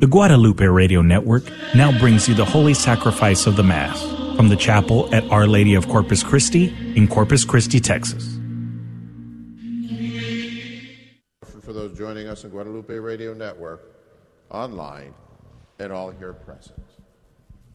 The Guadalupe Radio Network now brings you the Holy Sacrifice of the Mass from the chapel at Our Lady of Corpus Christi in Corpus Christi, Texas. For those joining us on Guadalupe Radio Network, online, and all here present.